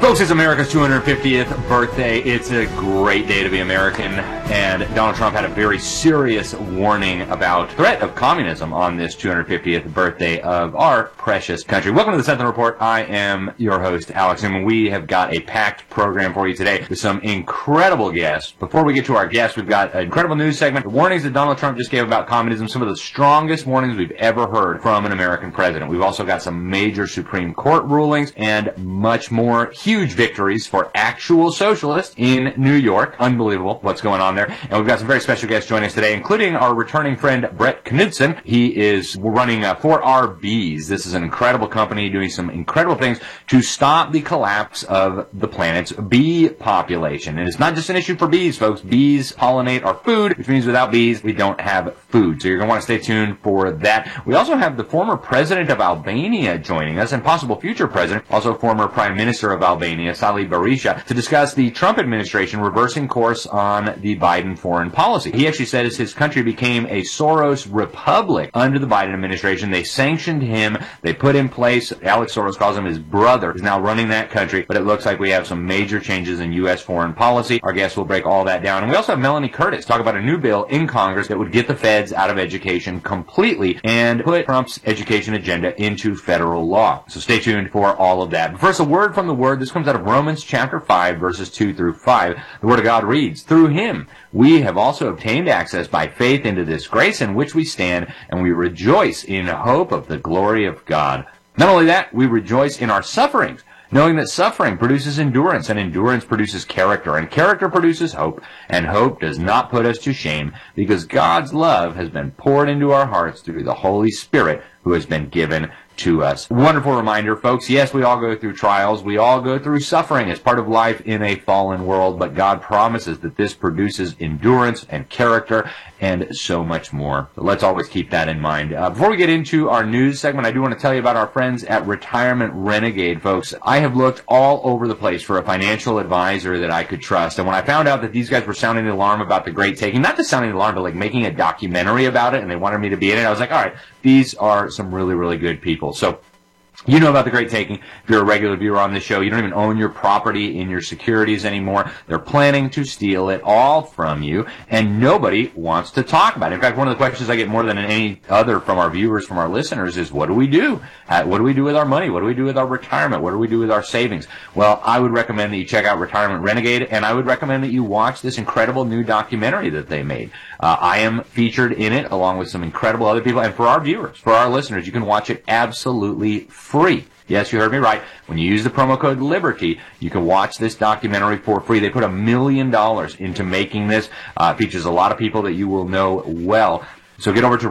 Folks, it's America's 250th birthday. It's a great day to be American, and Donald Trump had a very serious warning about threat of communism on this 250th birthday of our precious country. Welcome to the Sentinel Report. I am your host, Alex Newman. We have got a packed program for you today with some incredible guests. Before we get to our guests, we've got an incredible news segment. The warnings that Donald Trump just gave about communism, some of the strongest warnings we've ever heard from an American president. We've also got some major Supreme Court rulings and much more. Huge victories for actual socialists in New York. Unbelievable what's going on there. And we've got some very special guests joining us today, including our returning friend, Brett Knudsen. He is running 4RBees. This is an incredible company doing some incredible things to stop the collapse of the planet's bee population. And it's not just an issue for bees, folks. Bees pollinate our food, which means without bees, we don't have food. So you're going to want to stay tuned for that. We also have the former president of Albania joining us, and possible future president, also former prime minister of Albania, Sali Berisha, to discuss the Trump administration reversing course on the Biden foreign policy. He actually said as his country became a Soros republic under the Biden administration, they sanctioned him, they put in place, Alex Soros calls him his brother, is now running that country, but it looks like we have some major changes in U.S. foreign policy. Our guests will break all that down. And we also have Melanie Curtis talk about a new bill in Congress that would get the feds out of education completely and put Trump's education agenda into federal law. So stay tuned for all of that. But first, a word from the Word. This comes out of Romans chapter 5, verses 2 through 5. The Word of God reads, "Through him we have also obtained access by faith into this grace in which we stand, and we rejoice in hope of the glory of God. Not only that, we rejoice in our sufferings, knowing that suffering produces endurance, and endurance produces character, and character produces hope, and hope does not put us to shame, because God's love has been poured into our hearts through the Holy Spirit who has been given to us." Wonderful reminder, folks. Yes, we all go through trials. We all go through suffering as part of life in a fallen world, but God promises that this produces endurance and character and so much more. So let's always keep that in mind. Before we get into our news segment, I do want to tell you about our friends at Retirement Renegade, folks. I have looked all over the place for a financial advisor that I could trust, and when I found out that these guys were sounding the alarm about the great taking, not just sounding the alarm, but like making a documentary about it, and they wanted me to be in it, I was like, all right, these are some really, really good people. So you know about the great taking. If you're a regular viewer on this show, you don't even own your property in your securities anymore. They're planning to steal it all from you, and nobody wants to talk about it. In fact, one of the questions I get more than any other from our viewers, from our listeners, is what do we do? What do we do with our money? What do we do with our retirement? What do we do with our savings? Well, I would recommend that you check out Retirement Renegade, and I would recommend that you watch this incredible new documentary that they made. I am featured in it along with some incredible other people, and for our viewers, for our listeners, you can watch it absolutely free. Yes, you heard me right. When you use the promo code LIBERTY, you can watch this documentary for free. They put $1 million into making this. It features a lot of people that you will know well. So get over to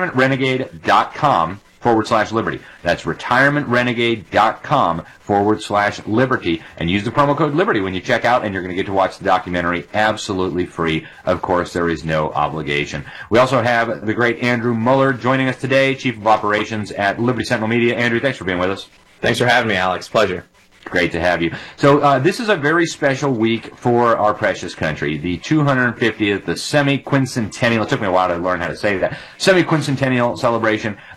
retirementrenegade.com/liberty. That's retirementrenegade.com/liberty, and use the promo code liberty when you check out, and you're going to get to watch the documentary absolutely free. Of course, there is no obligation. We also have the great Andrew Muller joining us today, Chief of Operations at Liberty Sentinel Media. Andrew, thanks for being with us. Thanks for having me, Alex. Pleasure. Great to have you. So this is a very special week for our precious country, the 250th, the semi-quincentennial. It took me a while to learn how to say that. Semi-quincentennial celebration